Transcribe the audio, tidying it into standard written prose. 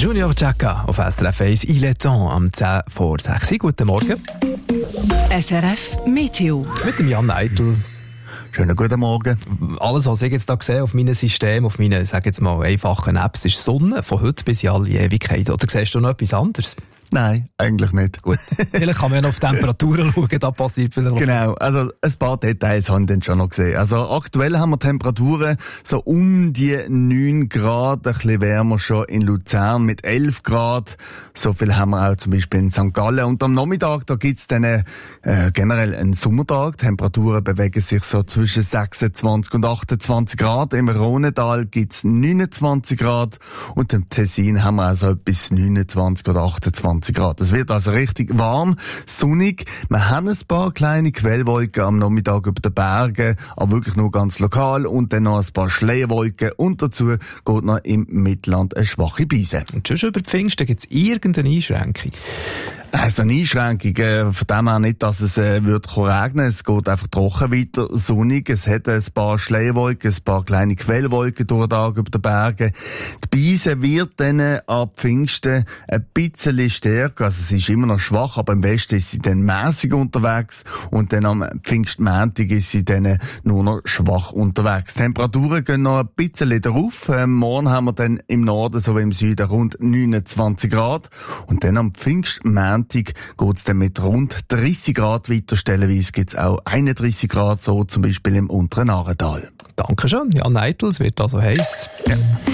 Junior Chaka auf SRF 1, Il est temps, am 10 vor 6. Guten Morgen. SRF Meteo. Mit dem Jan Eitel. Schönen guten Morgen. Alles, was ich jetzt da sehe auf meinem System, auf meinen, sag jetzt mal, einfachen Apps, ist Sonne von heute bis in alle Ewigkeit. Oder siehst du noch etwas anderes? Nein, eigentlich nicht. Gut. Vielleicht kann man ja noch auf die Temperaturen schauen, da passiert vielleicht noch. Genau, also ein paar Details haben wir dann schon noch gesehen. Also aktuell haben wir Temperaturen so um die 9 Grad, ein bisschen wärmer schon in Luzern mit 11 Grad. So viel haben wir auch zum Beispiel in St. Gallen. Und am Nachmittag, da gibt's dann generell einen Sommertag. Die Temperaturen bewegen sich so zwischen 26 und 28 Grad. Im Rhonedal gibt's 29 Grad und im Tessin haben wir also bis 29 oder 28 Grad. Es wird also richtig warm, sonnig. Wir haben ein paar kleine Quellwolken am Nachmittag über den Bergen, aber wirklich nur ganz lokal. Und dann noch ein paar Schleierwolken. Und dazu geht noch im Mittelland eine schwache Brise. Und schon über die Pfingsten gibt es irgendeine Einschränkung? Also eine Einschränkung, von dem her nicht, dass es wird regnen. Es geht einfach trocken weiter, sonnig. Es hat ein paar Schleierwolken, ein paar kleine Quellwolken durch den Tag über den Bergen. Die Brise wird dann ab Pfingsten ein bisschen stärker. Also sie ist immer noch schwach, aber im Westen ist sie dann mäßig unterwegs. Und dann am Pfingstmontag ist sie dann nur noch schwach unterwegs. Die Temperaturen gehen noch ein bisschen drauf. Morgen haben wir dann im Norden sowie im Süden rund 29 Grad. Und dann am Pfingstmontag geht's dann mit rund 30 Grad weiter. Stellenweise gibt's auch 31 Grad, so zum Beispiel im unteren Arental. Dankeschön, Jan Eitel, es wird also heiß. Ja.